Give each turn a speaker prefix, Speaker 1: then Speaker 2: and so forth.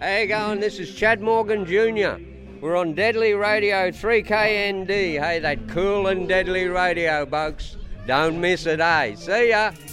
Speaker 1: How you going? This is Chad Morgan Jr. We're on Deadly Radio 3KND. Hey, that cool and deadly radio, folks. Don't miss it, eh? See ya.